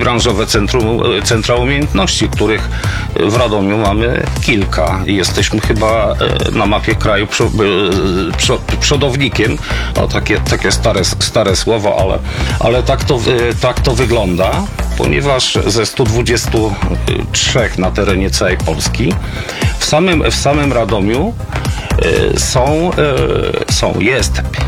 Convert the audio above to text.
branżowe centra umiejętności, których w Radomiu mamy kilka. Jesteśmy chyba na mapie kraju przodownikiem. No, takie stare słowo, ale tak to wygląda, ponieważ ze 123 na terenie całej Polski w samym Radomiu jest